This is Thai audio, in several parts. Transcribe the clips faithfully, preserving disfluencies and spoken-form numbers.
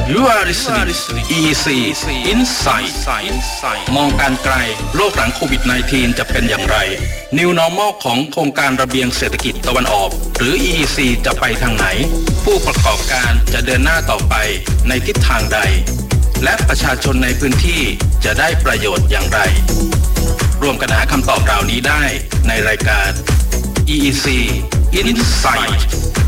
You are listening อี อี ซี Insight มองการไกลโลกหลังโควิด สิบเก้า จะเป็นอย่างไร New Normal ของโครงการระเบียงเศรษฐกิจตะวันออกหรือ อี อี ซี จะไปทางไหนผู้ประกอบการจะเดินหน้าต่อไปในทิศทางใดและประชาชนในพื้นที่จะได้ประโยชน์อย่างไรรวมกันหาคำตอบเหล่านี้ได้ในรายการ อี อี ซี Insight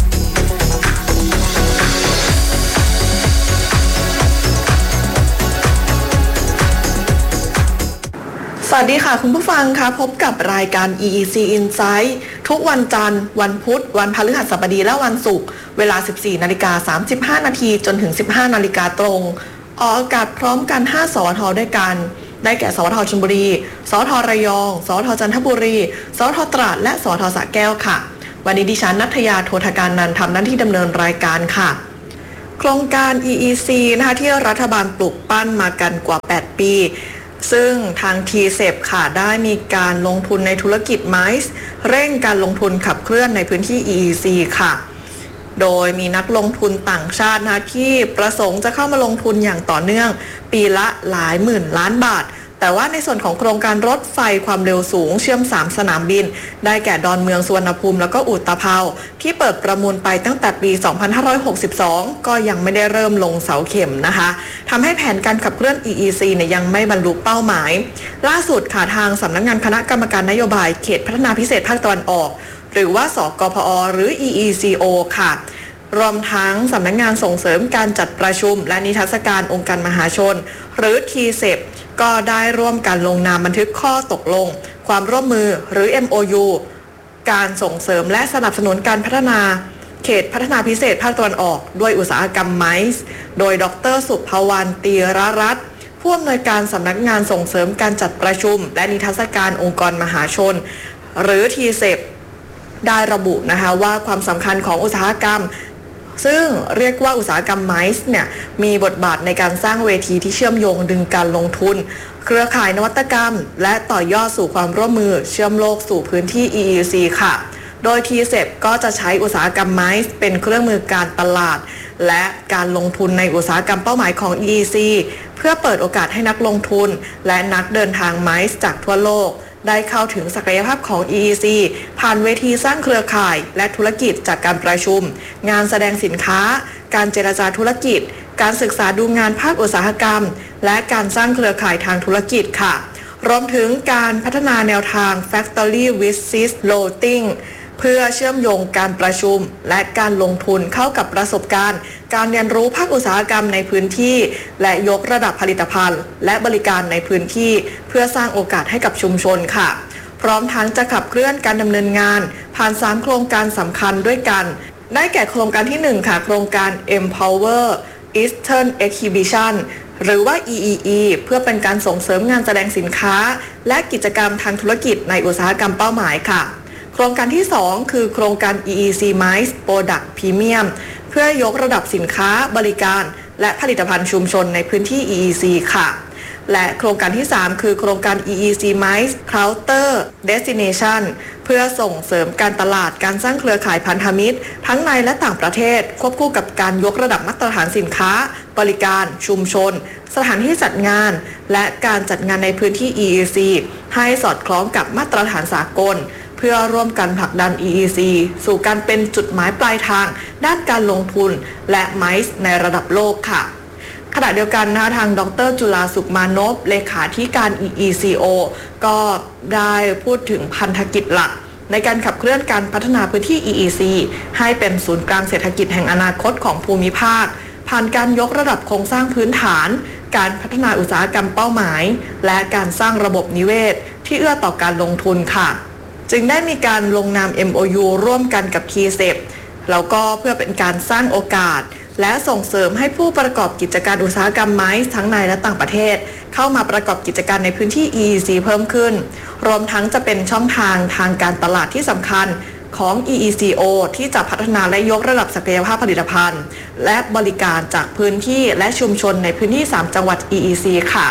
สวัสดีค่ะคุณผู้ฟังคะพบกับรายการ อี อี ซี Insight ทุกวันจันทร์วันพุธวันพฤหัสบดีและวันศุกร์เวลา สิบสี่นาฬิกาสามสิบห้านาทีจนถึง สิบห้านาฬิกาตรงออกอากาศพร้อมกันห้าสวทด้วยกันได้แก่สวทชลบุรีสวทระยองสวทจันทบุรีสวทตราดและสวทสระแก้วค่ะวันนี้ดิฉันณัฐยาโทฐการนันท์ทำหน้าที่ดำเนินรายการค่ะโครงการ อี อี ซี นะคะที่รัฐบาลปลูกปั้นมากันกว่าแปดปีซึ่งทาง ที เซป ค่ะได้มีการลงทุนในธุรกิจไมซ์เร่งการลงทุนขับเคลื่อนในพื้นที่ อี อี ซี ค่ะโดยมีนักลงทุนต่างชาตินะที่ประสงค์จะเข้ามาลงทุนอย่างต่อเนื่องปีละหลายหมื่นล้านบาทแต่ว่าในส่วนของโครงการรถไฟความเร็วสูงเชื่อมสามสนามบินได้แก่ดอนเมืองสุวรรณภูมิแล้วก็อุตภเปาที่เปิดประมูลไปตั้งแต่ปีสองพันห้าร้อยหกสิบสองก็ยังไม่ได้เริ่มลงเสาเข็มนะคะทำให้แผนการขับเคลื่อน อี อี ซี เนี่ยยังไม่บรรลุเป้าหมายล่าสุดค่ะทางสำนักงานคณะกรรมการนโยบายเขตพัฒนาพิเศษภาคตะวันออกหรือว่าสกพอหรือ อี อี ซี โอ ค่ะรวมทั้งสำนักงานส่งเสริมการจัดประชุมและนิทรรศการองค์การมหาชนหรือ ที เซป ก็ได้ร่วมกันลงนามบันทึกข้อตกลงความร่วมมือหรือ เอ็ม โอ ยู การส่งเสริมและสนับสนุนการพัฒนาเขตพัฒนาพิเศษภาคตะวันออกด้วยอุตสาหกรรมไมซ์โดยดร.สุภวรรณ ตีรรัตน์ผู้อำนวยการสำนักงานส่งเสริมการจัดประชุมและนิทรรศการองค์กรมหาชนหรือ ที เซป ได้ระบุนะคะว่าความสำคัญของอุตสาหกรรมซึ่งเรียกว่าอุตสาหกรรมไมซ์เนี่ยมีบทบาทในการสร้างเวทีที่เชื่อมโยงดึงการลงทุนเครือข่ายนวัตกรรมและต่อยอดสู่ความร่วมมือเชื่อมโลกสู่พื้นที่ อี อี ซี ค่ะโดย ที เซป ก็จะใช้อุตสาหกรรมไมซ์เป็นเครื่องมือการตลาดและการลงทุนในอุตสาหกรรมเป้าหมายของ อี อี ซี เพื่อเปิดโอกาสให้นักลงทุนและนักเดินทางไมซ์จากทั่วโลกได้เข้าถึงศักยภาพของ อี อี ซี ผ่านเวทีสร้างเครือข่ายและธุรกิจจากการประชุมงานแสดงสินค้าการเจรจาธุรกิจการศึกษาดูงานภาคอุตสาหกรรมและการสร้างเครือข่ายทางธุรกิจค่ะรวมถึงการพัฒนาแนวทาง Factory Visit Loading เพื่อเชื่อมโยงการประชุมและการลงทุนเข้ากับประสบการณ์การเรียนรู้ภาคอุตสาหกรรมในพื้นที่และยกระดับผลิตภัณฑ์และบริการในพื้นที่เพื่อสร้างโอกาสให้กับชุมชนค่ะพร้อมทั้งจะขับเคลื่อนการดำเนินงานผ่านสามโครงการสำคัญด้วยกันได้แก่โครงการที่หนึ่งค่ะโครงการ Empower Eastern Exhibition หรือว่า อี อี อี เพื่อเป็นการส่งเสริมงานแสดงสินค้าและกิจกรรมทางธุรกิจในอุตสาหกรรมเป้าหมายค่ะโครงการที่สองคือโครงการ อี อี ซี Mice Product Premium เพื่อยกระดับสินค้าบริการและผลิตภัณฑ์ชุมชนในพื้นที่ อี อี ซี ค่ะและโครงการที่สามคือโครงการ อี อี ซี Mice Counter Destination เพื่อส่งเสริมการตลาดการสร้างเครือข่ายพันธมิตรทั้งในและต่างประเทศควบคู่กับการยกระดับมาตรฐานสินค้าบริการชุมชนสถานที่จัดงานและการจัดงานในพื้นที่ อี อี ซี ให้สอดคล้องกับมาตรฐานสากลเพื่อร่วมกันผลักดัน อี อี ซี สู่การเป็นจุดหมายปลายทางด้านการลงทุนและไมซ์ในระดับโลกค่ะขณะเดียวกันนะทางดร.จุฬาสุขมานพเลขาธิการ อี อี ซี โอ ก็ได้พูดถึงพันธกิจหลักในการขับเคลื่อนการพัฒนาพื้นที่ อี อี ซี ให้เป็นศูนย์กลางเศรษฐกิจแห่งอนาคตของภูมิภาคผ่านการยกระดับโครงสร้างพื้นฐานการพัฒนาอุตสาหกรรมเป้าหมายและการสร้างระบบนิเวศที่เอื้อต่อการลงทุนค่ะจึงได้มีการลงนาม เอ็ม โอ ยู ร่วมกันกับ ที เซป แล้วก็เพื่อเป็นการสร้างโอกาสและส่งเสริมให้ผู้ประกอบกิจการอุตสาหกรรมไม้ทั้งในและต่างประเทศเข้ามาประกอบกิจการในพื้นที่ อี อี ซี เพิ่มขึ้นรวมทั้งจะเป็นช่องทางทางการตลาดที่สำคัญของ อี อี ซี โอ ที่จะพัฒนาและยกระดับศักยภาพผลิตภัณฑ์และบริการจากพื้นที่และชุมชนในพื้นที่สามจังหวัด อี อี ซี ค่ะ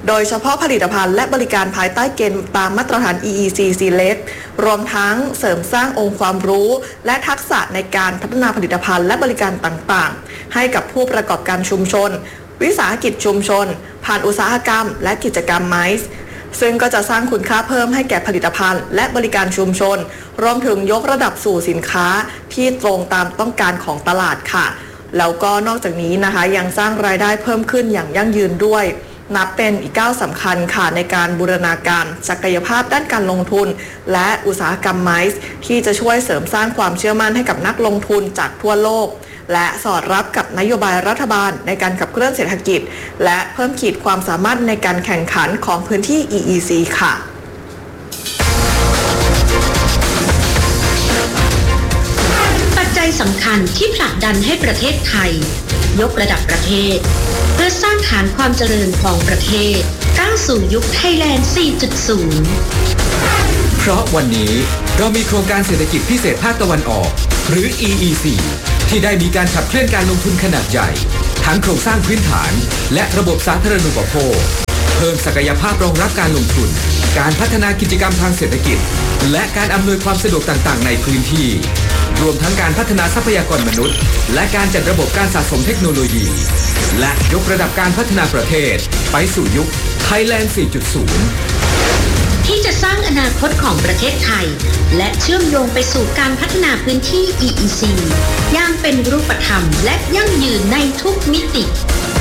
โดยเฉพาะผลิตภัณฑ์และบริการภายใต้เกณฑ์ตามมาตรฐาน อี อี ซี Select รวมทั้งเสริมสร้างองค์ความรู้และทักษะในการพัฒนาผลิตภัณฑ์และบริการต่างๆให้กับผู้ประกอบการชุมชนวิสาหกิจชุมชนผ่านอุตสาหกรรมและกิจกรรม ไมซ์ ซึ่งก็จะสร้างคุณค่าเพิ่มให้แก่ผลิตภัณฑ์และบริการชุมชนรวมถึงยกระดับสู่สินค้าที่ตรงตามต้องการของตลาดค่ะแล้วก็นอกจากนี้นะคะยังสร้างรายได้เพิ่มขึ้นอย่างยั่งยืนด้วยนับเป็นอีกก้าวสำคัญค่ะในการบูรณาการศักยภาพด้านการลงทุนและอุตสาหกรรม ไมซ์ ที่จะช่วยเสริมสร้างความเชื่อมั่นให้กับนักลงทุนจากทั่วโลกและสอดรับกับนโยบายรัฐบาลในการขับเคลื่อนเศรษฐกิจและเพิ่มขีดความสามารถในการแข่งขันของพื้นที่ อี อี ซี ค่ะปัจจัยสำคัญที่ผลักดันให้ประเทศไทยยกระดับประเทศเพื่อสร้างฐานความเจริญของประเทศก้าวสู่ยุคไทยแลนด์ สี่จุดศูนย์เพราะวันนี้เรามีโครงการเศรษฐกิจพิเศษภาคตะวันออกหรือ อี อี ซี ที่ได้มีการขับเคลื่อนการลงทุนขนาดใหญ่ทั้งโครงสร้างพื้นฐานและระบบสาธารณูปโภคเพิ่มศักยภาพรองรับการลงทุนการพัฒนากิจกรรมทางเศรษฐกิจและการอำนวยความสะดวกต่างๆในพื้นที่รวมทั้งการพัฒนาทรัพยากรมนุษย์และการจัดระบบการสะสมเทคโนโลยีและยกระดับการพัฒนาประเทศไปสู่ยุค Thailand สี่จุดศูนย์ที่จะสร้างอนาคตของประเทศไทยและเชื่อมโยงไปสู่การพัฒนาพื้นที่ อี อี ซี อย่างเป็นรูปธรรมและยั่งยืนในทุกมิติ